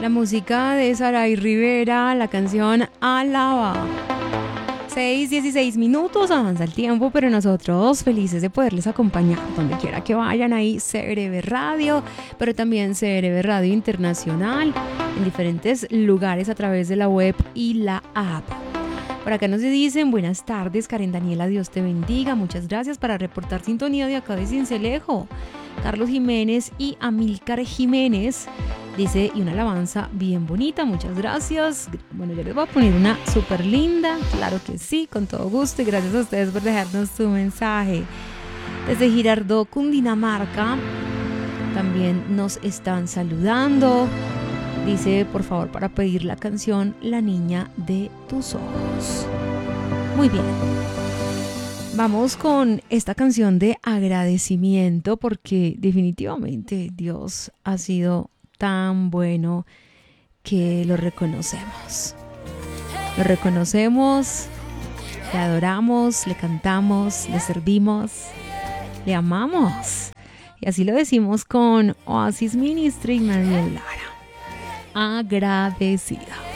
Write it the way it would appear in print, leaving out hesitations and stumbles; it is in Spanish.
La música de Saray Rivera, la canción Alaba. 6:16 minutos, avanza el tiempo, pero nosotros felices de poderles acompañar donde quiera que vayan. Ahí CRB Radio, pero también CRB Radio Internacional, en diferentes lugares a través de la web y la app. Por acá nos dicen, buenas tardes, Karen Daniela, Dios te bendiga, muchas gracias para reportar sintonía de acá de Sincelejo. Carlos Jiménez y Amílcar Jiménez dice, y una alabanza bien bonita, muchas gracias. Bueno, yo les voy a poner una súper linda, claro que sí, con todo gusto, y gracias a ustedes por dejarnos su mensaje. Desde Girardot, Cundinamarca, también nos están saludando. Dice, por favor, para pedir la canción La niña de tus ojos. Muy bien. Vamos con esta canción de agradecimiento porque definitivamente Dios ha sido tan bueno que lo reconocemos. Lo reconocemos, le adoramos, le cantamos, le servimos, le amamos. Y así lo decimos con Oasis Ministry y María Lara. Agradecida.